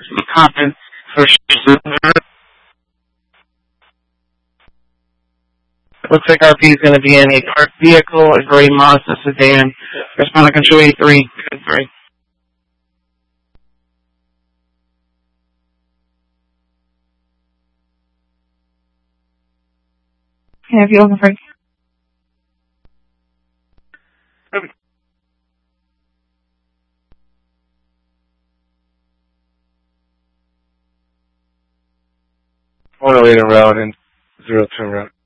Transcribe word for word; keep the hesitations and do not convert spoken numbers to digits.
Compton for sure. Looks like R P is going to be in a dark vehicle, a gray Mazda sedan. Responding control eighty-three. Good, three. Can I have you on the front? one oh eight in route and zero two route.